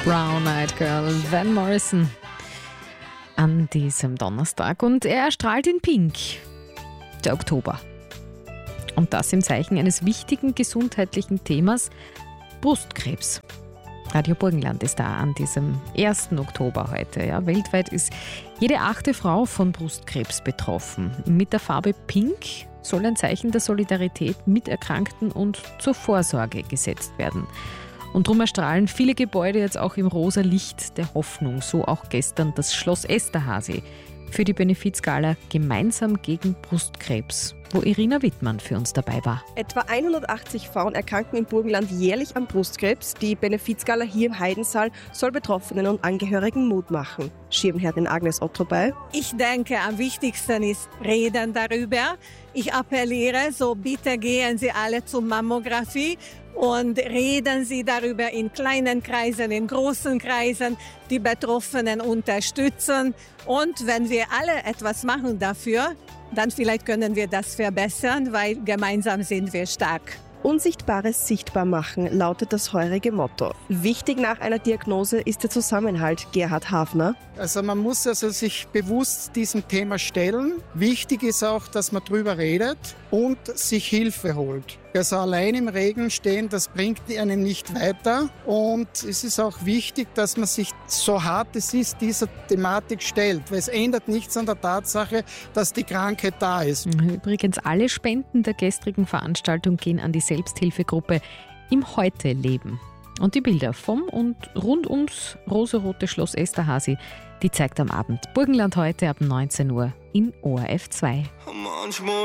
Brown-Eyed Girl, Van Morrison, an diesem Donnerstag. Und er erstrahlt in Pink, der Oktober. Und das im Zeichen eines wichtigen gesundheitlichen Themas, Brustkrebs. Radio Burgenland ist da an diesem 1. Oktober heute. Ja. Weltweit ist jede 8. Frau von Brustkrebs betroffen. Mit der Farbe Pink soll ein Zeichen der Solidarität mit Erkrankten und zur Vorsorge gesetzt werden. Und darum erstrahlen viele Gebäude jetzt auch im rosa Licht der Hoffnung. So auch gestern das Schloss Esterházy für die Benefizgala Gemeinsam gegen Brustkrebs, wo Irina Wittmann für uns dabei war. Etwa 180 Frauen erkranken im Burgenland jährlich an Brustkrebs. Die Benefizgala hier im Heidensaal soll Betroffenen und Angehörigen Mut machen. Schirmherrin Agnes Otto bei. Ich denke, am wichtigsten ist Reden darüber. Ich appelliere, so bitte gehen Sie alle zur Mammographie und reden Sie darüber in kleinen Kreisen, in großen Kreisen, die Betroffenen unterstützen. Und wenn wir alle etwas machen dafür, dann vielleicht können wir das verbessern, weil gemeinsam sind wir stark. Unsichtbares sichtbar machen lautet das heurige Motto. Wichtig nach einer Diagnose ist der Zusammenhalt, Gerhard Hafner. Also man muss sich bewusst diesem Thema stellen. Wichtig ist auch, dass man drüber redet und sich Hilfe holt. Also allein im Regen stehen, das bringt einen nicht weiter. Und es ist auch wichtig, dass man sich, so hart es ist, dieser Thematik stellt. Weil es ändert nichts an der Tatsache, dass die Krankheit da ist. Übrigens, alle Spenden der gestrigen Veranstaltung gehen an die Selbsthilfegruppe Im Heute-Leben. Und die Bilder vom und rund ums rosarote Schloss Esterházy, die zeigt am Abend Burgenland heute ab 19 Uhr in ORF 2.